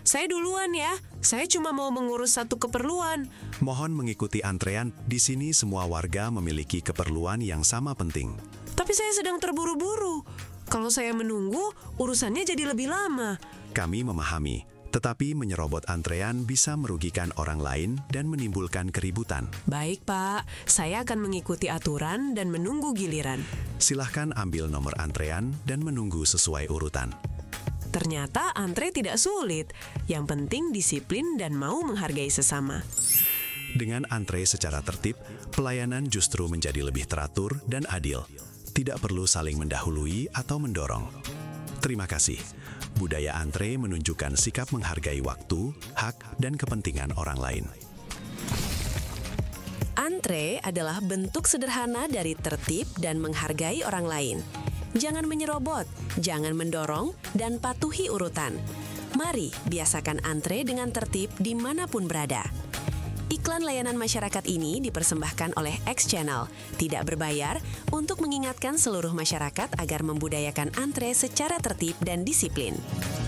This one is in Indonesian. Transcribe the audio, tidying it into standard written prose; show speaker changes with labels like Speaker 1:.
Speaker 1: Saya duluan ya. Saya cuma mau mengurus satu keperluan.
Speaker 2: Mohon mengikuti antrean. Di sini semua warga memiliki keperluan yang sama penting.
Speaker 1: Tapi saya sedang terburu-buru. Kalau saya menunggu, urusannya jadi lebih lama.
Speaker 2: Kami memahami, tetapi menyerobot antrean bisa merugikan orang lain dan menimbulkan keributan.
Speaker 1: Baik, Pak. Saya akan mengikuti aturan dan menunggu giliran.
Speaker 2: Silahkan ambil nomor antrean dan menunggu sesuai urutan.
Speaker 1: Ternyata antre tidak sulit. Yang penting disiplin dan mau menghargai sesama.
Speaker 2: Dengan antre secara tertib, pelayanan justru menjadi lebih teratur dan adil. Tidak perlu saling mendahului atau mendorong. Terima kasih. Budaya antre menunjukkan sikap menghargai waktu, hak, dan kepentingan orang lain.
Speaker 3: Antre adalah bentuk sederhana dari tertib dan menghargai orang lain. Jangan menyerobot, jangan mendorong, dan patuhi urutan. Mari biasakan antre dengan tertib dimanapun berada. Iklan layanan masyarakat ini dipersembahkan oleh X Channel, tidak berbayar, untuk mengingatkan seluruh masyarakat agar membudayakan antre secara tertib dan disiplin.